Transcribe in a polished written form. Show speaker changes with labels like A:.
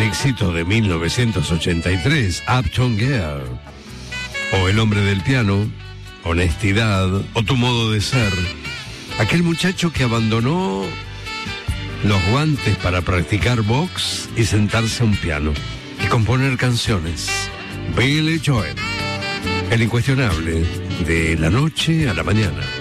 A: éxito de 1983, Uptown Girl, o El hombre del piano, Honestidad, o Tu modo de ser. Aquel muchacho que abandonó los guantes para practicar box y sentarse a un piano y componer canciones. Billy Joel, el incuestionable de la noche a la mañana.